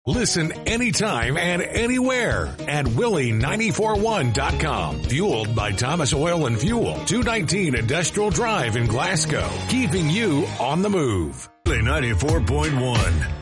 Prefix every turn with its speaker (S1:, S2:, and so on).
S1: Listen anytime and anywhere at Willie941.com. Fueled by Thomas Oil and Fuel, 219 Industrial Drive in Glasgow. Keeping you on the move. Willie 94.1.